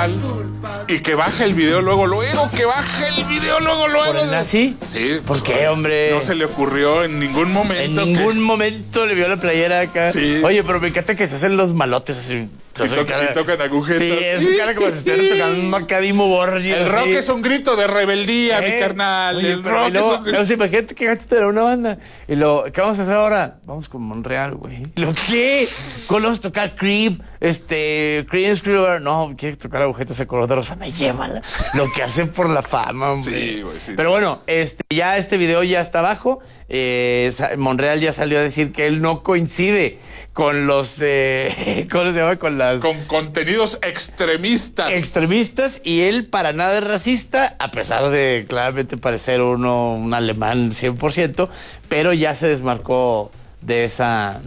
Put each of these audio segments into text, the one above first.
Nacional y que baje el video luego, que baje el video luego. ¿Por el nazi? Sí. ¿Por qué, hombre? No se le ocurrió en ningún momento. En ningún momento le vio la playera acá. Sí. Oye, pero me encanta que se hacen los malotes así. Y tocan agujetas. Sí, es cara como si estuvieran tocando a Cadimo Borgi. El rock es un grito de rebeldía, mi carnal. Oye, el rock es un grito. Imagínate que gacho tener una banda. Y ¿qué vamos a hacer ahora? Vamos con Monreal, güey. ¿Lo qué? ¿Cómo vamos a tocar Creep? Creedence Clearwater. No, quiere tocar agujetas de color de rosa. Me lleva lo que hacen por la fama, hombre. Sí, güey, sí. Pero bueno, ya este video ya está abajo. Monreal ya salió a decir que él no coincide con los ¿cómo se llama? Con contenidos extremistas y él para nada es racista, a pesar de claramente parecer un alemán 100%, pero ya se desmarcó de esas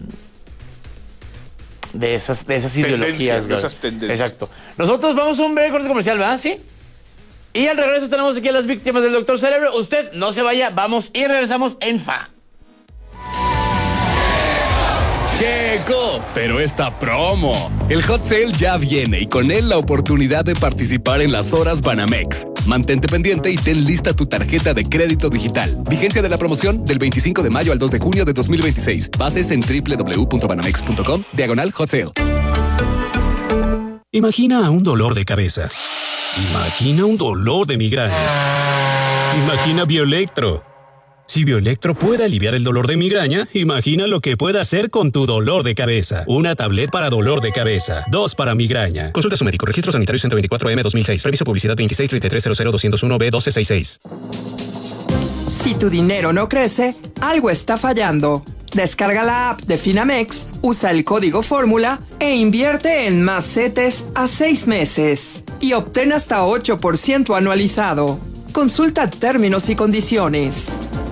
ideologías, de esas tendencias. Exacto. Nosotros vamos a un breve corte comercial, ¿verdad? ¿Sí? Y al regreso tenemos aquí a las víctimas del Doctor Cerebro. Usted no se vaya, vamos y regresamos en FA. Checo, pero esta promo. El Hot Sale ya viene y con él la oportunidad de participar en las horas Banamex. Mantente pendiente y ten lista tu tarjeta de crédito digital. Vigencia de la promoción del 25 de mayo al 2 de junio de 2026. Bases en www.banamex.com/Hot Sale. Imagina un dolor de cabeza. Imagina un dolor de migraña. Imagina Bioelectro. Si Bioelectro puede aliviar el dolor de migraña, imagina lo que puede hacer con tu dolor de cabeza. Una tablet para dolor de cabeza. 2 para migraña. Consulta a su médico. Registro sanitario 124M-2006. Previso publicidad 2633000201B1266. Si tu dinero no crece, algo está fallando. Descarga la app de Finamex, usa el código fórmula e invierte en más CETES a 6 meses. Y obtén hasta 8% anualizado. Consulta términos y condiciones.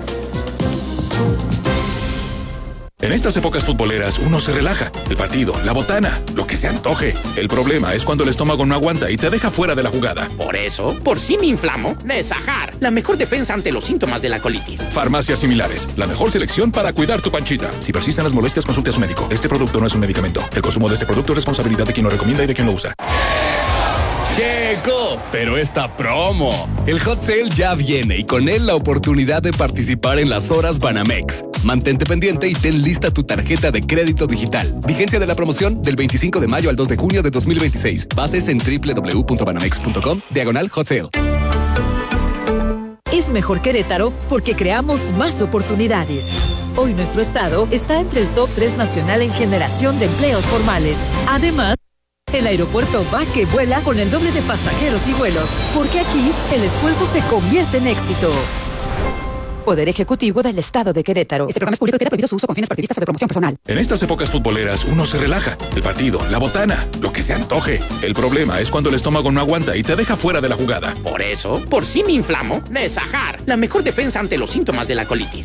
En estas épocas futboleras uno se relaja. El partido, la botana, lo que se antoje. El problema es cuando el estómago no aguanta y te deja fuera de la jugada. Por eso, por si me inflamo, Nesajar, la mejor defensa ante los síntomas de la colitis. Farmacias similares, la mejor selección para cuidar tu panchita. Si persisten las molestias, consulte a su médico. Este producto no es un medicamento. El consumo de este producto es responsabilidad de quien lo recomienda y de quien lo usa. Checo, pero esta promo. El Hot Sale ya viene y con él la oportunidad de participar en las horas Banamex. Mantente pendiente y ten lista tu tarjeta de crédito digital. Vigencia de la promoción del 25 de mayo al 2 de junio de 2026. Bases en www.banamex.com/Hot Sale. Es mejor Querétaro porque creamos más oportunidades. Hoy nuestro estado está entre el top 3 nacional en generación de empleos formales. Además, el aeropuerto va que vuela con el doble de pasajeros y vuelos, porque aquí el esfuerzo se convierte en éxito. Poder Ejecutivo del Estado de Querétaro. Este programa es público y queda prohibido su uso con fines partidistas o de promoción personal. En estas épocas futboleras uno se relaja. El partido, la botana, lo que se antoje. El problema es cuando el estómago no aguanta y te deja fuera de la jugada. Por eso, por si me inflamo, Nesajar, la mejor defensa ante los síntomas de la colitis.